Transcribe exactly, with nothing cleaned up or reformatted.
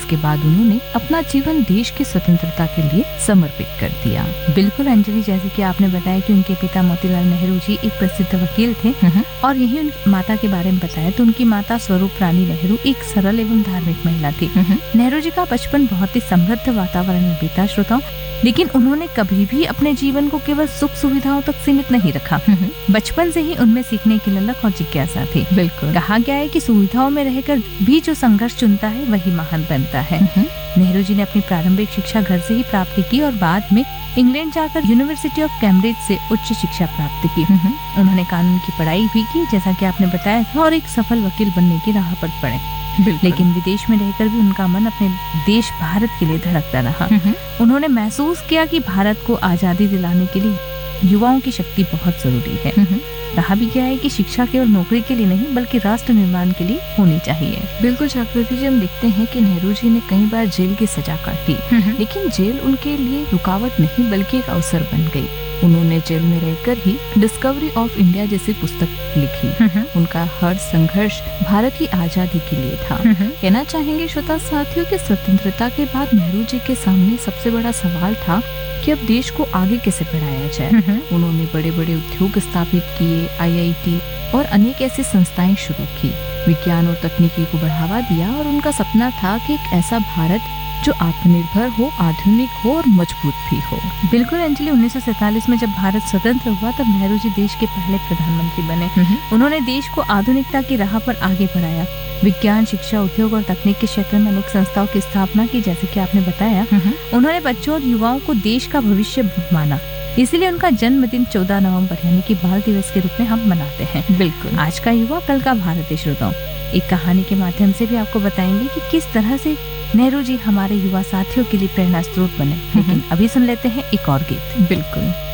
जिसके बाद उन्होंने अपना जीवन देश की स्वतंत्रता के लिए समर्पित कर दिया। बिल्कुल अंजलि, जैसे कि आपने बताया कि उनके पिता मोतीलाल नेहरू जी एक प्रसिद्ध वकील थे और यही उनकी माता के बारे में बताया तो उनकी माता स्वरूप रानी नेहरू एक सरल एवं धार्मिक महिला थी। नेहरू जी का बचपन बहुत ही समृद्ध वातावरण में बीता श्रोताओं, लेकिन उन्होंने कभी भी अपने जीवन को केवल सुख सुविधाओं तक सीमित नहीं रखा। बचपन से ही उनमें सीखने की ललक और जिज्ञासा थी। बिल्कुल कहा गया है कि सुविधाओं में रहकर भी जो संघर्ष चुनता है वही महान बनता है। नेहरू जी ने अपनी प्रारंभिक शिक्षा घर से ही प्राप्त की और बाद में इंग्लैंड जाकर यूनिवर्सिटी ऑफ कैम्ब्रिज से उच्च शिक्षा प्राप्त की। उन्होंने कानून की पढ़ाई भी की, जैसा कि आपने बताया था, और एक सफल वकील बनने की राह पर पड़े। लेकिन विदेश में रहकर भी उनका मन अपने देश भारत के लिए धड़कता रहा। उन्होंने महसूस किया कि भारत को आजादी दिलाने के लिए युवाओं की शक्ति बहुत जरूरी है। कहा भी गया है कि शिक्षा केवल नौकरी के लिए नहीं बल्कि राष्ट्र निर्माण के लिए होनी चाहिए। बिल्कुल जागृति जी, हम देखते हैं कि नेहरू जी ने कई बार जेल की सजा काटी, लेकिन जेल उनके लिए रुकावट नहीं बल्कि एक अवसर बन गई। उन्होंने जेल में रहकर ही डिस्कवरी ऑफ इंडिया जैसी पुस्तक लिखी। उनका हर संघर्ष भारत की आजादी के लिए था। कहना चाहेंगे श्रोता साथियों कि स्वतंत्रता के बाद नेहरू जी के सामने सबसे बड़ा सवाल था कि अब देश को आगे कैसे बढ़ाया जाए। उन्होंने बड़े बड़े उद्योग स्थापित किए, आई आई टी और अनेक ऐसी संस्थाएं शुरू की, विज्ञान और तकनीकी को बढ़ावा दिया और उनका सपना था कि एक ऐसा भारत जो आत्मनिर्भर हो, आधुनिक हो और मजबूत भी हो। बिल्कुल अंजलि, उन्नीस सौ सैतालीस में जब भारत स्वतंत्र हुआ तब नेहरू जी देश के पहले प्रधानमंत्री बने। उन्होंने देश को आधुनिकता की राह पर आगे बढ़ाया। विज्ञान, शिक्षा, उद्योग और तकनीक के क्षेत्र में अनेक संस्थाओं की स्थापना की, जैसे कि आपने बताया। उन्होंने बच्चों और युवाओं को देश का भविष्य माना, इसीलिए उनका जन्मदिन चौदह नवंबर यानी कि बाल दिवस के रूप में हम मनाते हैं। बिल्कुल, आज का युवा कल का भारत है। श्रोताओं, एक कहानी के माध्यम से भी आपको बताएंगे कि किस तरह से नेहरू जी हमारे युवा साथियों के लिए प्रेरणा स्रोत बने। लेकिन अभी सुन लेते हैं एक और गीत। बिल्कुल।